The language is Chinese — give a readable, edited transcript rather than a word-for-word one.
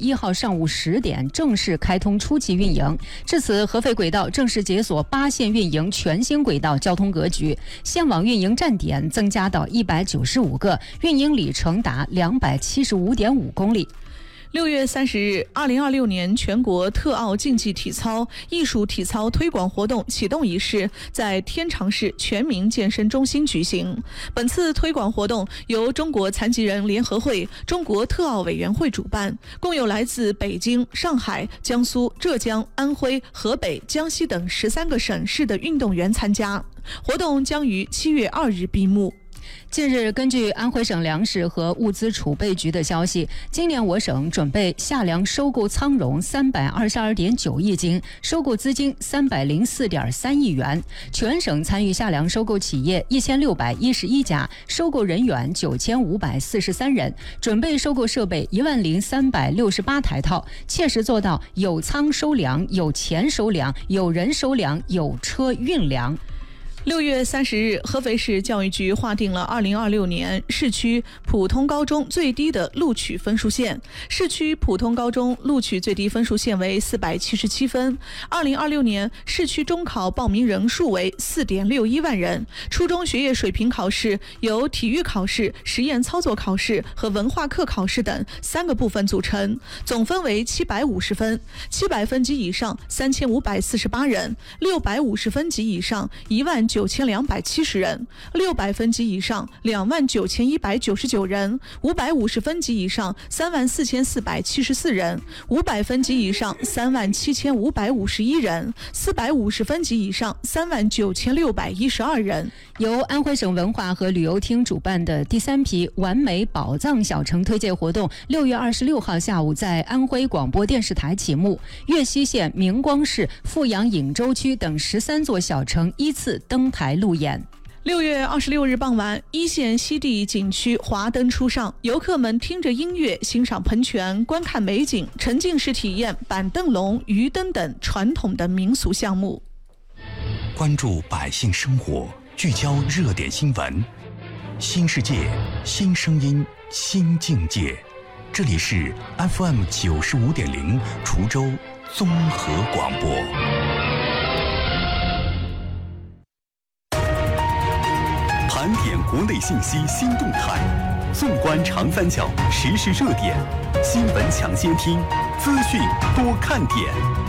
1号上午10点正式开通初期运营。至此，合肥轨道正式解锁8线运营全新轨道交通格局，线网运营站点增加到195个，运营里程达275.5公里。 6月30日，2026年全国特奥竞技体操、艺术体操推广活动启动仪式在天长市全民健身中心举行。本次推广活动由中国残疾人联合会、中国特奥委员会主办，共有来自北京、上海、江苏、浙江、安徽、河北、江西等13个省市的运动员参加。活动将于7月2日闭幕。 近日，根据安徽省粮食和物资储备局的消息，今年我省准备夏粮收购仓容322.9亿斤，收购资金304.3亿元。全省参与夏粮收购企业1611家，收购人员9543人，准备收购设备10368台套，切实做到有仓收粮、有钱收粮、有人收粮、有车运粮。 6月30日，合肥市教育局划定了2026年市区普通高中最低的录取分数线。市区普通高中录取最低分数线为477分。2026年市区中考报名人数为4.61万人。初中学业水平考试由体育考试、实验操作考试和文化课考试等3个部分组成，总分为750分。700分及以上3548人，650分及以上19270人，600分及以上29199人，550分及以上34474人，500分及以上37551人，450分及以上39612人。 由安徽省文化和旅游厅主办的第3批完美宝藏小城推介活动6月26号下午在安徽广播电视台启幕，岳西县、明光市、阜阳颍州区等13座小城依次登台路演。 6月26日傍晚，一线西递景区华灯初上，游客们听着音乐，欣赏喷泉，观看美景，沉浸式体验板凳龙、鱼灯等传统的民俗项目。 关注百姓生活，聚焦热点新闻，新世界，新声音，新境界。这里是 FM 95.0滁州综合广播。盘点国内信息新动态，纵观长三角时事热点，新闻抢先听，资讯多看点。